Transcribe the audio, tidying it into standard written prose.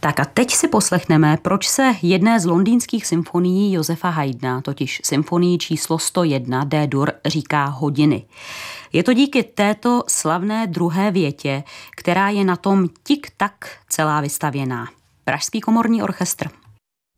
Tak a teď si poslechneme, proč se jedné z londýnských symfonií Josefa Haydna, totiž symfonii číslo 101 D-dur, říká hodiny. Je to díky této slavné druhé větě, která je na tom tik-tak celá vystavěná. Pražský komorní orchestr.